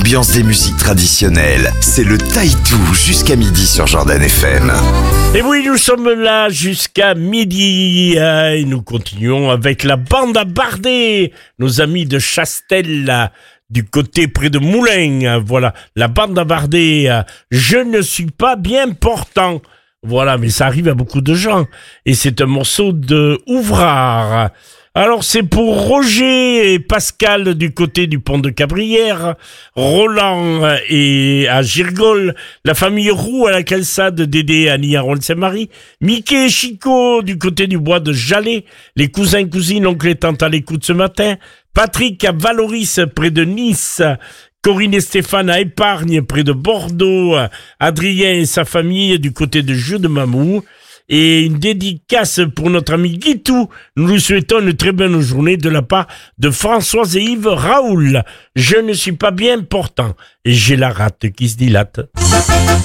l'ambiance des musiques traditionnelles. C'est le Taïtou jusqu'à midi sur Jordan FM. Et oui, nous sommes là jusqu'à midi et nous continuons avec la bande à Bardet, nos amis de Chastel, là, du côté près de Moulins. Voilà, la bande à Bardet, je ne suis pas bien portant. Voilà, mais ça arrive à beaucoup de gens. Et c'est un morceau de Ouvrard. Alors c'est pour Roger et Pascal du côté du pont de Cabrières, Roland et à Girgol, la famille Roux à la Calçade, Dédé à Niaron-Saint-Marie, Mickey et Chico du côté du bois de Jalais, les cousins, cousines, oncles et tantes à l'écoute ce matin, Patrick à Valoris près de Nice, Corinne et Stéphane à Épargne près de Bordeaux, Adrien et sa famille du côté de Jeu de Mamou. Et une dédicace pour notre ami Guitou. Nous lui souhaitons une très bonne journée de la part de Françoise et Yves Raoul. Je ne suis pas bien portant et j'ai la rate qui se dilate.